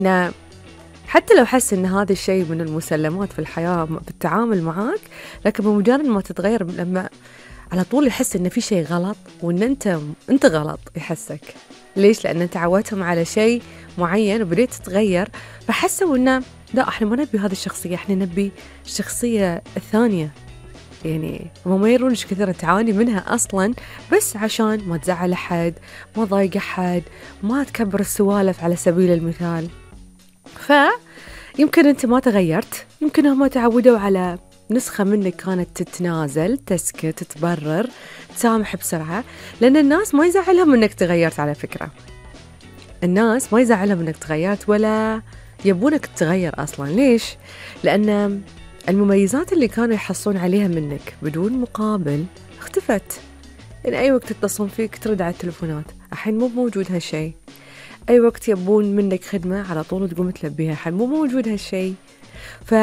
إنه حتى لو حس إن هذا الشيء من المسلمات في الحياة بالتعامل معاك، لكن بمجرد ما تتغير لما على طول يحس إن في شيء غلط وإن أنت غلط يحسك. ليش؟ لأن أنت عودتهم على شيء معين وبديت تتغير، فحسوا إنه لا، إحنا ما نبي هذه الشخصية، إحنا نبي الشخصية الثانية. يعني هم ما يرونش كثير تعاني منها أصلاً، بس عشان ما تزعل أحد، ما تضايق أحد، ما تكبر السوالف على سبيل المثال. فيمكن أنت ما تغيرت، يمكن هم تعودوا على نسخة منك كانت تتنازل، تسكت، تبرر، تسامح بسرعة. لأن الناس ما يزعلهم أنك تغيرت. على فكرة الناس ما يزعلهم أنك تغيرت ولا يبونك تتغير أصلاً. ليش؟ لأن المميزات اللي كانوا يحصون عليها منك بدون مقابل اختفت. إن أي وقت يتصلون فيك ترد على التلفونات، الحين مو موجود هالشي. أي وقت يبون منك خدمة على طول تقوم تلبيها، الحين مو موجود هالشي. ف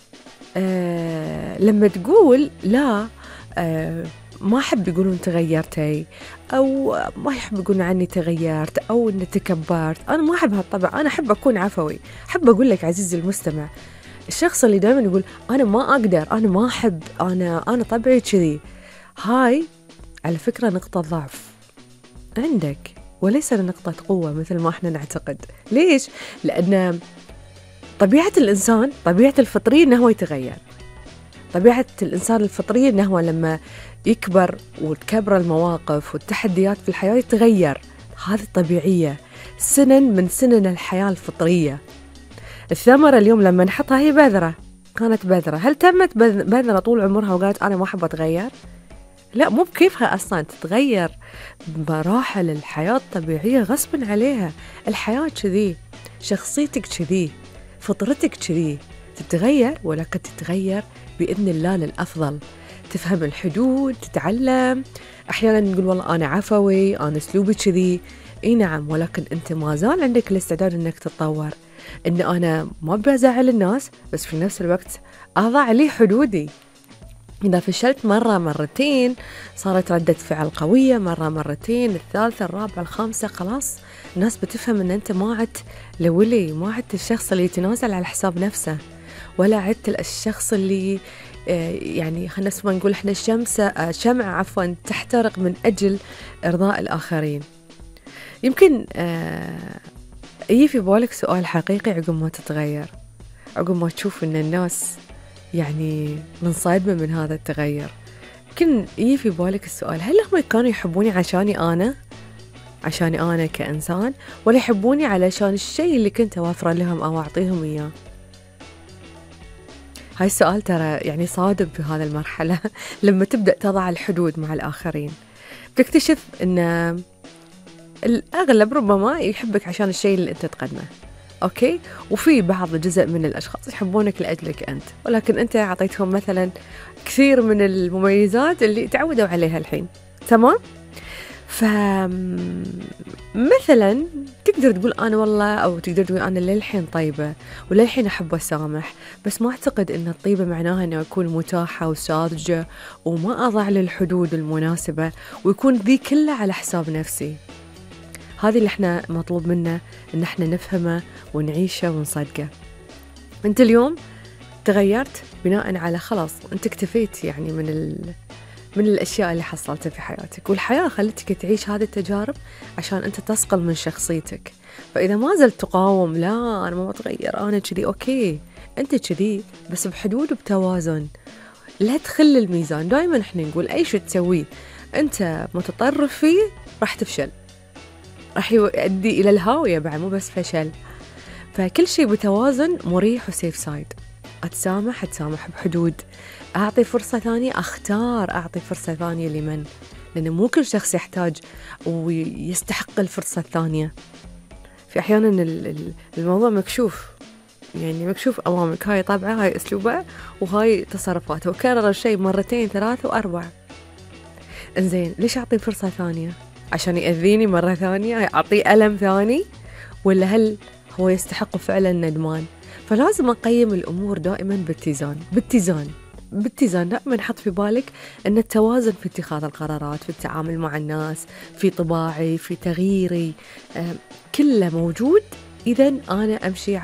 لما تقول لا، ما أحب يقولون تغيرتي، أو ما يحب يقولون عني تغيرت أو إن تكبرت. أنا ما أحب هالطبع، أنا أحب أكون عفوي. أحب أقول لك عزيزي المستمع، الشخص اللي دائما يقول أنا ما أقدر، أنا ما أحب، أنا طبعي كذي، هاي على فكرة نقطة ضعف عندك وليس نقطة قوة مثل ما احنا نعتقد. ليش؟ لأن طبيعة الإنسان، طبيعة الفطرية إنه هو يتغير. طبيعة الإنسان الفطرية إنه هو لما يكبر وتكبر المواقف والتحديات في الحياة يتغير. هذه طبيعية، سنن من سنن الحياة الفطرية. الثمرة اليوم لما نحطها هي بذرة، كانت بذرة، هل تمت بذرة طول عمرها وقالت أنا ما أحب أتغير؟ لا، مو بكيفها أصلا تتغير. مراحل الحياة الطبيعية غصبا عليها. الحياة كذي، شخصيتك كذي، فطرتك كذي، تتغير، ولكن تتغير بإذن الله للأفضل. تفهم الحدود، تتعلم. أحيانا نقول والله أنا عفوي، أنا أسلوبي كذي. إي نعم، ولكن أنت ما زال عندك الاستعداد أنك تتطور. إن أنا ما بزعل الناس، بس في نفس الوقت أضع لي حدودي. إذا فشلت مرة مرتين صارت ردة فعل قوية، مرة مرتين، الثالثة الرابعة الخامسة، خلاص الناس بتفهم أن أنت ما عدت لولي، ما عدت الشخص اللي يتنازل على حساب نفسه، ولا عدت الشخص اللي يعني خلينا نقول إحنا شمعة تحترق من أجل إرضاء الآخرين. يمكن يجي في بالك سؤال حقيقي عقب ما تتغير، عقب ما تشوف أن الناس يعني منصدمة من هذا التغير، يمكن يجي في بالك السؤال، هل هم كانوا يحبوني عشاني أنا كإنسان، ولا يحبوني علشان الشيء اللي كنت أوفره لهم أو أعطيهم إياه؟ هاي السؤال ترى يعني صادم في هذا المرحلة. لما تبدأ تضع الحدود مع الآخرين تكتشف أن الأغلب ربما يحبك عشان الشيء اللي أنت تقدمه، أوكي؟ وفي بعض جزء من الأشخاص يحبونك لأجلك أنت، ولكن أنت أعطيتهم مثلا كثير من المميزات اللي تعودوا عليها الحين، تمام؟ فمثلا تقدر تقول أنا والله، أو تقدر تقول أنا للحين طيبة وللحين أحب أسامح، بس ما أعتقد أن الطيبة معناها أنه أكون متاحة وساذجة وما أضع للحدود المناسبة ويكون ذي كله على حساب نفسي. هذه اللي احنا مطلوب منا ان احنا نفهمه ونعيشه ونصدقه. انت اليوم تغيرت بناء على خلاص انت اكتفيت يعني من الاشياء اللي حصلتها في حياتك، والحياه خلتك تعيش هذه التجارب عشان انت تصقل من شخصيتك. فاذا ما زلت تقاوم لا انا ما بتغير، انا كذي، اوكي انت كذي، بس بحدود وبتوازن، لا تخل الميزان. دائما احنا نقول اي شيء تسويه انت متطرف فيه راح تفشل، راح يؤدي إلى الهاوية بعد، مو بس فشل. فكل شيء بتوازن، مريح وسيف سايد. أتسامح بحدود، أعطي فرصة ثانية، أختار أعطي فرصة ثانية لمن، لأنه مو كل شخص يحتاج ويستحق الفرصة الثانية. في أحيانا الموضوع مكشوف، يعني مكشوف أمامك، هاي طبعه، هاي أسلوبه، وهاي تصرفاته، وكرر الشيء مرتين ثلاثة وأربعة. إنزين ليش أعطي فرصة ثانية؟ عشان يأذيني مرة ثانية، أعطيه ألم ثاني، ولا هل هو يستحق فعلا ندمان؟ فلازم أقيم الأمور دائما باتزان. دائما حط في بالك أن التوازن في اتخاذ القرارات، في التعامل مع الناس، في طباعي، في تغييري، كله موجود إذا أنا أمشي